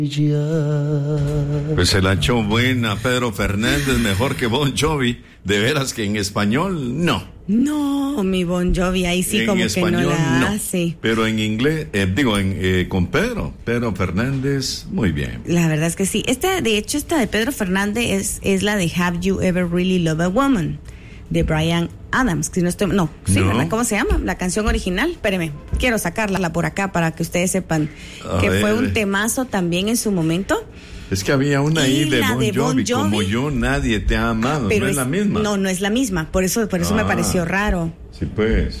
Pues se la echó buena Pedro Fernández, mejor que Bon Jovi. De veras que en español, no. No, mi Bon Jovi, ahí sí en como español, que no la hace. Pero en inglés, con Pedro Fernández, muy bien. La verdad es que sí. De hecho, esta de Pedro Fernández es la de Have You Ever Really Loved a Woman, de Bryan Adams. ¿Verdad? ¿Cómo se llama? La canción original. Espéreme, quiero sacarla por acá para que ustedes sepan fue un temazo también en su momento. Es que había una ahí de Bon Jovi, como yo, nadie te ha amado. Pero no es la misma. No es la misma. Por eso me pareció raro. Sí, pues.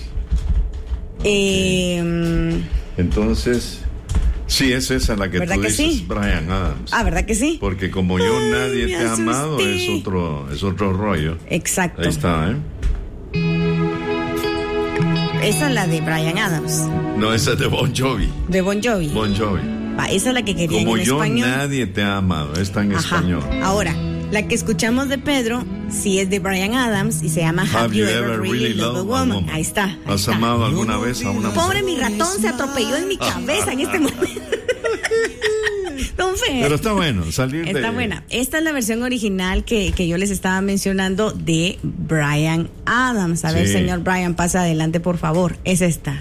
Okay. Entonces, sí, es esa la que tú dices, sí? Bryan Adams. ¿Verdad que sí? Porque como yo, nadie te ha amado, es otro rollo. Exacto. Ahí está, Esa es la de Bryan Adams. No, esa es de Bon Jovi. De Bon Jovi. Bon Jovi. Esa es la que quería como en español. Como yo, nadie te ha amado. Está en español. Ahora, la que escuchamos de Pedro, sí es de Bryan Adams y se llama Have You Ever Really Loved a Woman. Ahí está. ¿Has amado alguna vez a una mujer? Pobre, mi ratón se atropelló en mi cabeza en este momento. Don Fer. Pero está bueno, Está buena. Esta es la versión original que yo les estaba mencionando de Bryan Adams. A ver, señor Bryan, pasa adelante, por favor. Es esta.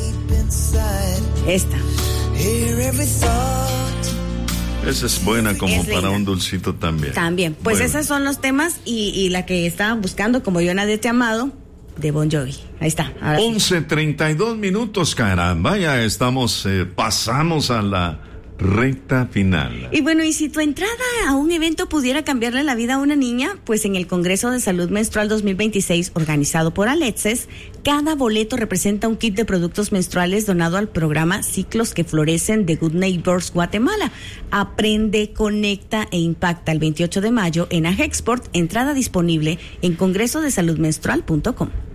Esa es buena como es para un dulcito también. También. Pues bueno, esos son los temas y la que estaban buscando, como yo nadie te ha amado, de Bon Jovi. Ahí está. 11:32, caramba. Ya estamos, pasamos a la recta final. Y bueno, y si tu entrada a un evento pudiera cambiarle la vida a una niña, pues en el Congreso de Salud Menstrual 2026, organizado por Alexis, cada boleto representa un kit de productos menstruales donado al programa Ciclos que Florecen de Good Neighbors Guatemala. Aprende, conecta e impacta el 28 de mayo en AGEXPORT. Entrada disponible en congresodesaludmenstrual.com.